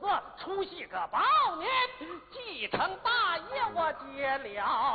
子，除夕个宝年，继承大业我结了。